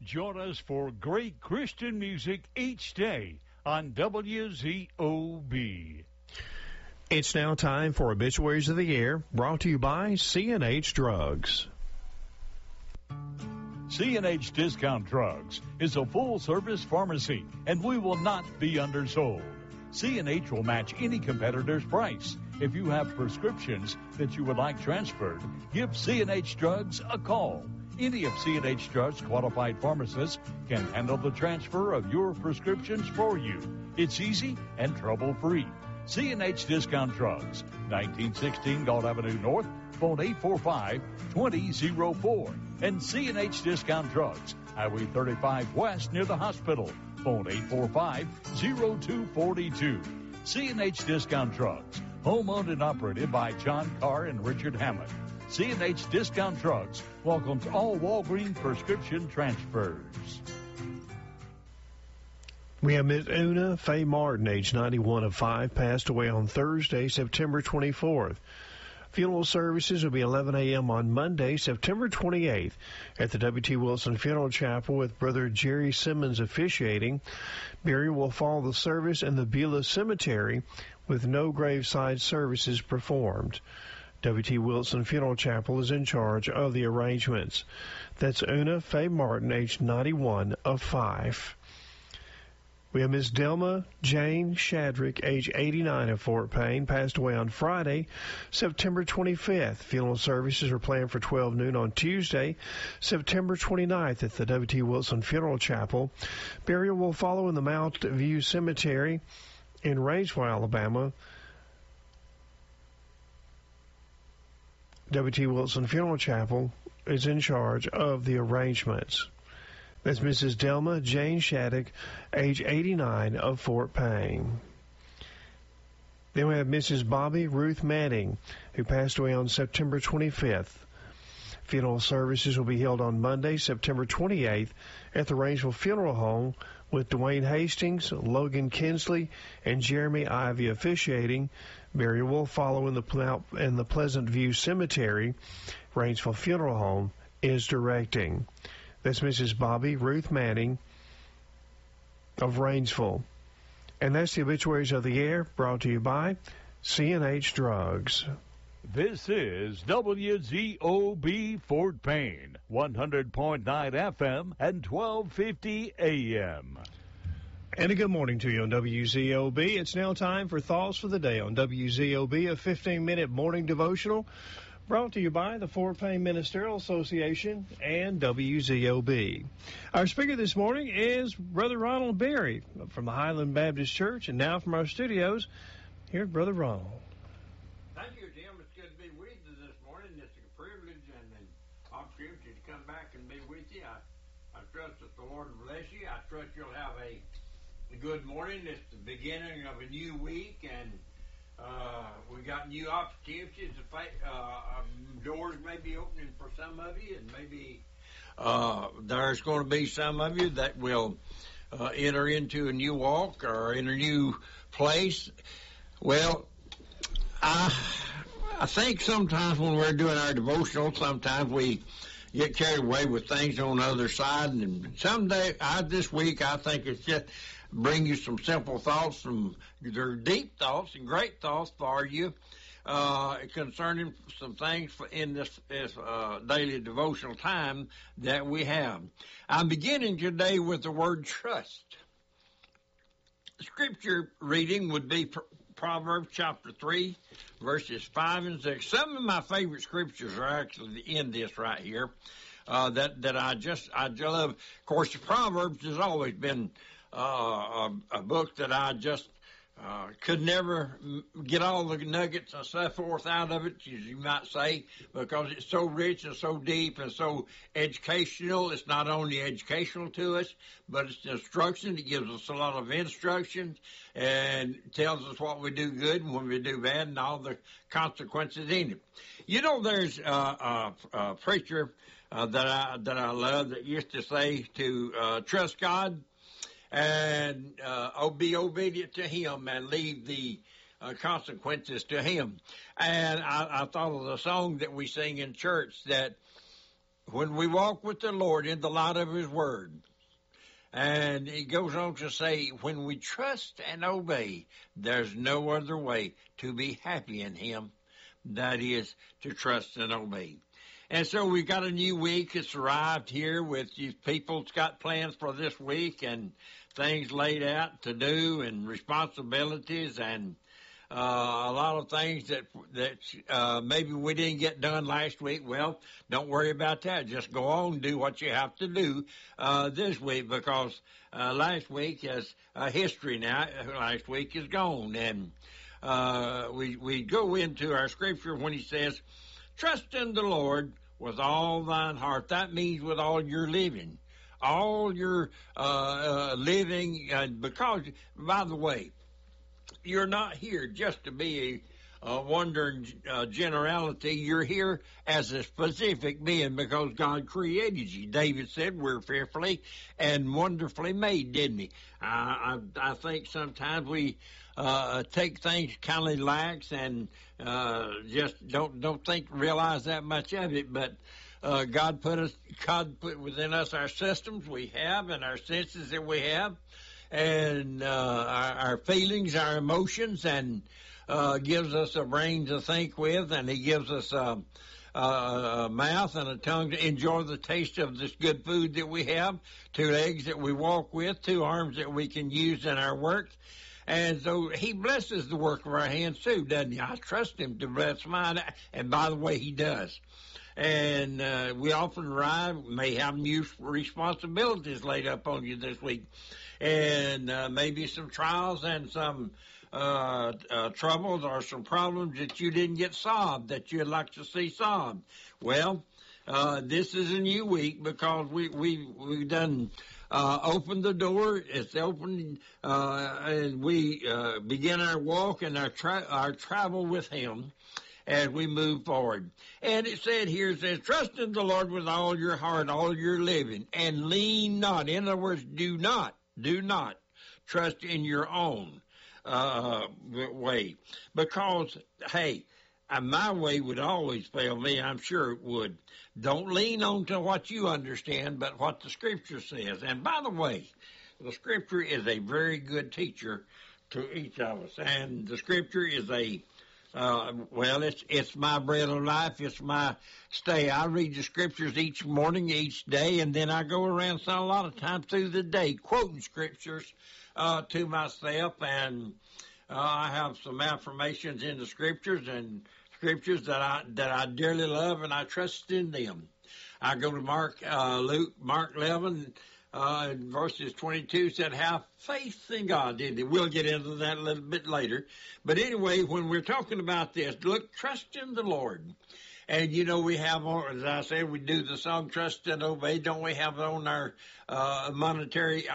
Join us for great Christian music each day on WZOB. It's now time for Obituaries of the Year, brought to you by C&H Drugs. C&H Discount Drugs is a full-service pharmacy, and we will not be undersold. C&H will match any competitor's price. If you have prescriptions that you would like transferred, give C&H Drugs a call. Any of C&H Drugs' qualified pharmacists can handle the transfer of your prescriptions for you. It's easy and trouble-free. C&H Discount Drugs, 1916 Galt Avenue North, phone 845-2004. And C&H Discount Drugs, Highway 35 West near the hospital, phone 845-0242. C&H Discount Drugs, home-owned and operated by John Carr and Richard Hammond. C&H Discount Drugs welcomes all Walgreens prescription transfers. We have Ms. Una Faye Martin, age 91 of 5, passed away on Thursday, September 24th. Funeral services will be 11 a.m. on Monday, September 28th at the W.T. Wilson Funeral Chapel with Brother Jerry Simmons officiating. Burial will follow the service in the Beulah Cemetery with no graveside services performed. W.T. Wilson Funeral Chapel is in charge of the arrangements. That's Una Faye Martin, age 91 of 5. We have Miss Delma Jane Shadrick, age 89 of Fort Payne, passed away on Friday, September 25th. Funeral services are planned for 12 noon on Tuesday, September 29th at the W.T. Wilson Funeral Chapel. Burial will follow in the Mount View Cemetery in Rangeville, Alabama. W.T. Wilson Funeral Chapel is in charge of the arrangements. That's Mrs. Delma Jane Shattuck, age 89 of Fort Payne. Then we have Mrs. Bobby Ruth Manning, who passed away on September 25th. Funeral services will be held on Monday, September 28th at the Rangeville Funeral Home with Dwayne Hastings, Logan Kinsley, and Jeremy Ivy officiating. Burial will follow in the Pleasant View Cemetery. Rangeville Funeral Home is directing. That's Mrs. Bobby Ruth Manning of Rangeville. And that's the Obituaries of the Air, brought to you by C&H Drugs. This is WZOB Fort Payne, 100.9 FM and 1250 AM. And a good morning to you on WZOB. It's now time for Thoughts for the Day on WZOB, a 15-minute morning devotional brought to you by the Fort Payne Ministerial Association and WZOB. Our speaker this morning is Brother Ronald Berry from the Highland Baptist Church, and now from our studios, here's Brother Ronald. Thank you, Jim. It's good to be with you this morning. It's a privilege and an opportunity to come back and be with you. I trust that the Lord will bless you. I trust you'll have a good morning. It's the beginning of a new week, and we got new opportunities. Doors may be opening for some of you, and maybe there's going to be some of you that will enter into a new walk or in a new place. Well, I think sometimes when we're doing our devotional, sometimes we get carried away with things on the other side. And this week, I think it's just bring you some simple thoughts, they're deep thoughts and great thoughts for you concerning some things in this daily devotional time that we have. I'm beginning today with the word trust. Scripture reading would be Proverbs chapter 3, verses 5 and 6. Some of my favorite scriptures are actually in this right here that I love. Of course, the Proverbs has always been a book that I just could never get all the nuggets and so forth out of it, as you might say, because it's so rich and so deep and so educational. It's not only educational to us, but it's instruction. It gives us a lot of instructions and tells us what we do good and when we do bad and all the consequences in it. You know, there's a preacher that I love that used to say to trust God and be obedient to Him and leave the consequences to Him. And I thought of the song that we sing in church that when we walk with the Lord in the light of His Word. And he goes on to say, when we trust and obey, there's no other way to be happy in Him. That is to trust and obey. And so we've got a new week. It's arrived here with you people's got plans for this week and things laid out to do and responsibilities and a lot of things that maybe we didn't get done last week. Well, don't worry about that. Just go on and do what you have to do this week, because last week is history now. Last week is gone. And we go into our scripture when he says, trust in the Lord with all thine heart. That means with all your living. All your living, because, by the way, you're not here just to be a wandering generality. You're here as a specific being because God created you. David said we're fearfully and wonderfully made, didn't he? I think sometimes we take things kind of lax and just don't realize that much of it. But God put within us our systems we have and our senses that we have, and our feelings, our emotions, and gives us a brain to think with, and He gives us a mouth and a tongue to enjoy the taste of this good food that we have, 2 legs that we walk with, 2 arms that we can use in our work. And so He blesses the work of our hands too, doesn't He? I trust Him to bless mine, and by the way, He does. And we often may have new responsibilities laid up on you this week, and maybe some trials and some troubles or some problems that you didn't get solved that you'd like to see solved. Well, this is a new week because we've done opened the door. It's open, and we begin our walk and our travel with Him as we move forward. And it said here, it says, trust in the Lord with all your heart, all your living, and lean not. In other words, do not trust in your own way. Because, hey, my way would always fail me. I'm sure it would. Don't lean on to what you understand, but what the Scripture says. And by the way, the Scripture is a very good teacher to each of us. And the Scripture is it's my bread of life. It's my stay. I read the Scriptures each morning, each day, and then I go around a lot of times through the day quoting Scriptures to myself, and I have some affirmations in the Scriptures and Scriptures that I dearly love, and I trust in them. I go to Mark 11. Verses 22 said, have faith in God. We'll get into that a little bit later. But anyway, when we're talking about this, look, trust in the Lord. And, we have, as I said, we do the song, Trust and Obey. Don't we have on our monetary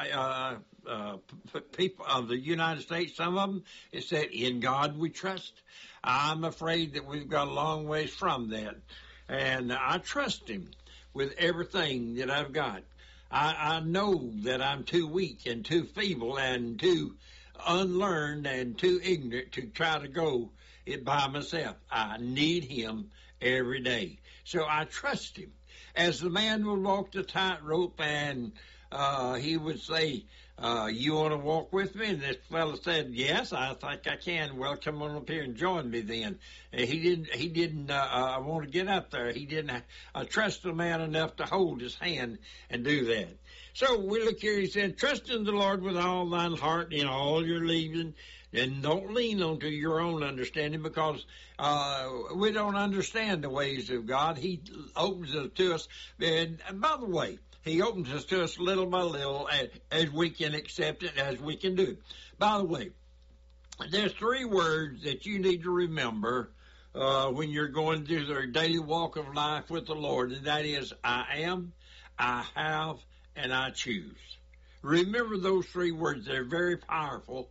people of the United States, some of them, it said, in God we trust. I'm afraid that we've got a long ways from that. And I trust Him with everything that I've got. I know that I'm too weak and too feeble and too unlearned and too ignorant to try to go it by myself. I need Him every day. So I trust Him. As the man would walk the tightrope and he would say, you want to walk with me? And this fellow said, yes, I think I can. Well, come on up here and join me then. And he didn't want to get up there. He didn't trust the man enough to hold his hand and do that. So we look here, he said, trust in the Lord with all thine heart in all your leaving, and don't lean onto your own understanding, because we don't understand the ways of God. He opens it to us. And by the way, He opens it to us little by little as we can accept it, as we can do it. By the way, there's 3 words that you need to remember when you're going through the daily walk of life with the Lord, and that is, I am, I have, and I choose. Remember those 3 words. They're very powerful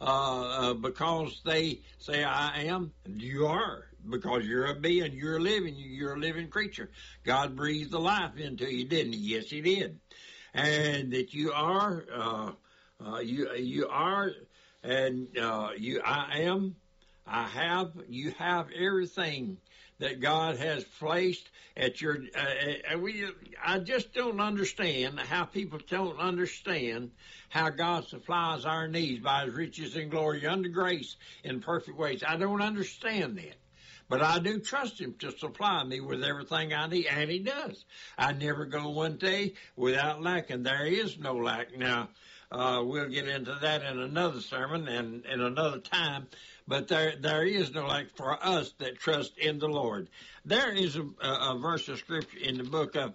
because they say, I am, and you are. Because you're a being, you're a living creature. God breathed the life into you, didn't He? Yes, He did. And that you are, you are, and I am, I have, you have everything that God has placed at your. I just don't understand how people don't understand how God supplies our needs by His riches and glory under grace in perfect ways. I don't understand that. But I do trust Him to supply me with everything I need, and He does. I never go one day without lacking. There is no lack. Now, we'll get into that in another sermon and in another time, but there is no lack for us that trust in the Lord. There is a verse of Scripture in the book of,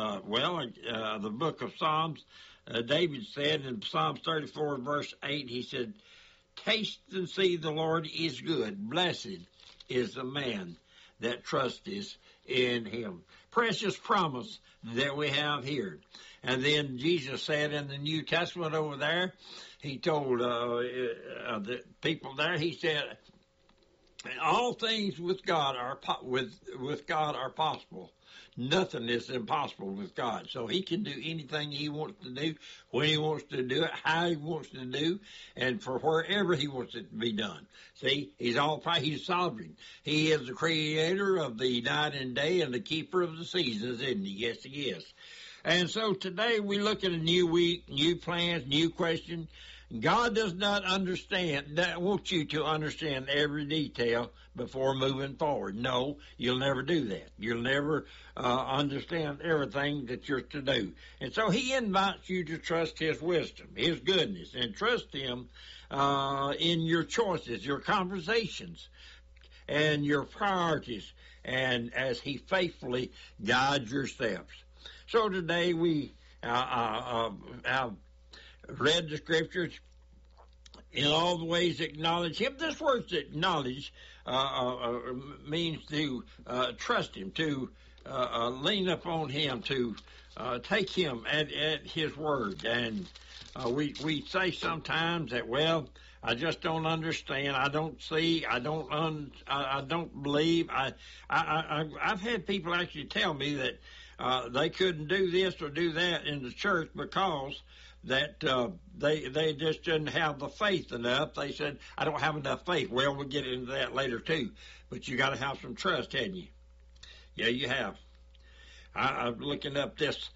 the book of Psalms. David said in Psalms 34, verse 8, he said, "Taste and see the Lord is good. Blessed is the man that trusteth in Him." Precious promise that we have here. And then Jesus said in the New Testament over there, He told the people there, He said, all things with God are with God are possible. Nothing is impossible with God. So He can do anything He wants to do, when He wants to do it, how He wants to do, and for wherever He wants it to be done. See, He's sovereign. He is the creator of the night and day and the keeper of the seasons, isn't He? Yes, He is. And so today we look at a new week, new plans, new question. God does not want you to understand every detail before moving forward. No, you'll never do that. You'll never understand everything that you're to do. And so He invites you to trust His wisdom, His goodness, and trust Him in your choices, your conversations, and your priorities, and as He faithfully guides your steps. So today we have read the Scriptures in all the ways acknowledge Him. This word acknowledge means to trust Him, to lean upon Him, to take Him at His word. And we say sometimes that, well, I just don't understand. I don't see. I don't believe. I've had people actually tell me that they couldn't do this or do that in the church because that they just didn't have the faith enough. They said, I don't have enough faith. Well, we'll get into that later too. But you got to have some trust, hadn't you? Yeah, you have. I'm looking up this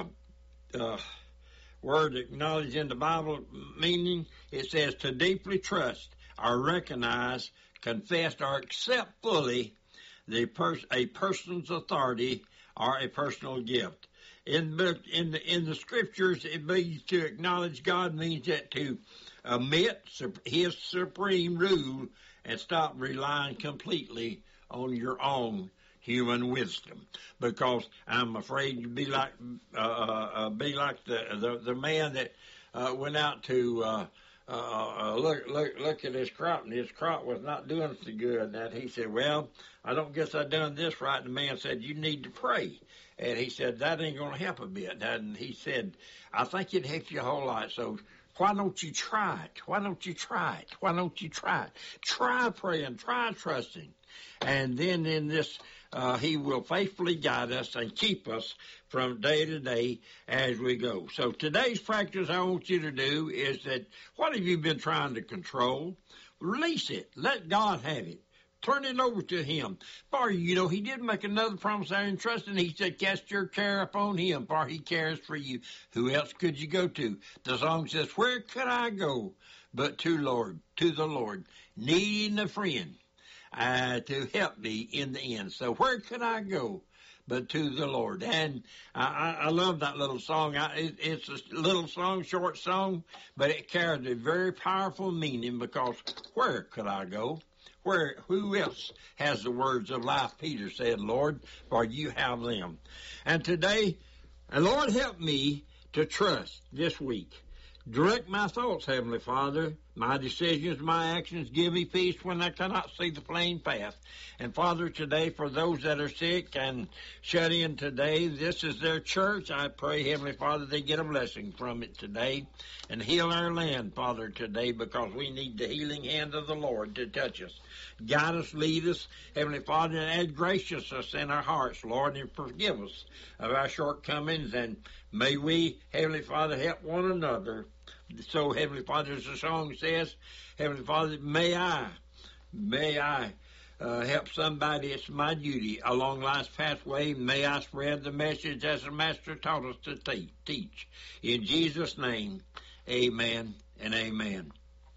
word acknowledge in the Bible meaning. It says to deeply trust or recognize, confess, or accept fully a person's authority or a personal gift. In the Scriptures, it means to acknowledge God means that to admit His supreme rule and stop relying completely on your own human wisdom. Because I'm afraid you'd be like the man that went out to look at his crop, and his crop was not doing so good. And he said, well, I don't guess I done this right. And the man said, you need to pray. And he said, that ain't going to help a bit. And he said, I think it'd help you a whole lot. So why don't you try it? Why don't you try it? Why don't you try it? Try praying, try trusting. And then in this, He will faithfully guide us and keep us from day to day as we go. So today's practice I want you to do is that what have you been trying to control? Release it. Let God have it. Turn it over to Him. For He did make another promise there in trusting. He said, cast your care upon Him, for He cares for you. Who else could you go to? The song says, where could I go but to the Lord, needing a friend to help me in the end. So where could I go but to the Lord? And I love that little song. It's a little song, short song, but it carries a very powerful meaning because where could I go? Who else has the words of life? Peter said, Lord, for you have them. And today, Lord, help me to trust this week. Direct my thoughts, Heavenly Father, my decisions, my actions. Give me peace when I cannot see the plain path. And Father, today for those that are sick and shut in today, this is their church. I pray, Heavenly Father, they get a blessing from it today and heal our land, Father, today, because we need the healing hand of the Lord to touch us. Guide us, lead us, Heavenly Father, and add graciousness in our hearts, Lord, and forgive us of our shortcomings. And may we, Heavenly Father, help one another. So, Heavenly Father, as the song says, Heavenly Father, may I help somebody, it's my duty. Along life's pathway, may I spread the message as the Master taught us to teach. In Jesus' name, amen and amen.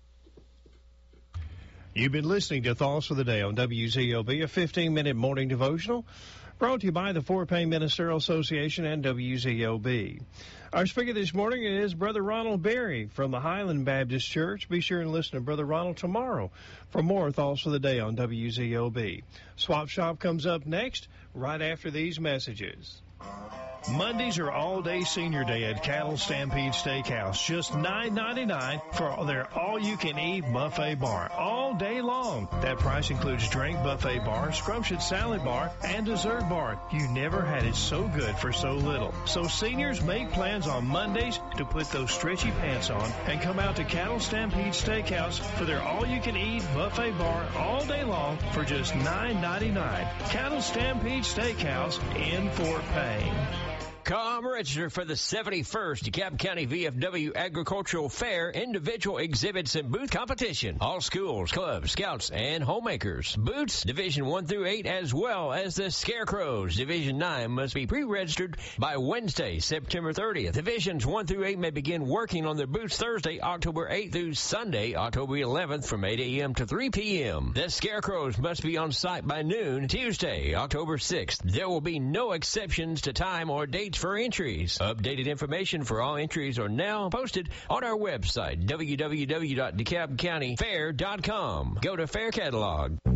You've been listening to Thoughts for the Day on WZOB, a 15-minute morning devotional brought to you by the Fort Payne Ministerial Association and WZOB. Our speaker this morning is Brother Ronald Berry from the Highland Baptist Church. Be sure and listen to Brother Ronald tomorrow for more Thoughts for the Day on WZOB. Swap Shop comes up next, right after these messages. Mondays are all-day senior day at Cattle Stampede Steakhouse. Just $9.99 for their all-you-can-eat buffet bar all day long. That price includes drink buffet bar, scrumptious salad bar, and dessert bar. You never had it so good for so little. So seniors, make plans on Mondays to put those stretchy pants on and come out to Cattle Stampede Steakhouse for their all-you-can-eat buffet bar all day long for just $9.99. Cattle Stampede Steakhouse in Fort Payne. Come register for the 71st DeKalb County VFW Agricultural Fair individual exhibits and booth competition. All schools, clubs, scouts, and homemakers. Booths, Division 1 through 8, as well as the Scarecrows. Division 9 must be pre-registered by Wednesday, September 30th. Divisions 1 through 8 may begin working on their booths Thursday, October 8th through Sunday, October 11th from 8 a.m. to 3 p.m. The Scarecrows must be on site by noon, Tuesday, October 6th. There will be no exceptions to time or date for entries. Updated information for all entries are now posted on our website, www.DeKalbCountyFair.com. Go to Fair Catalog.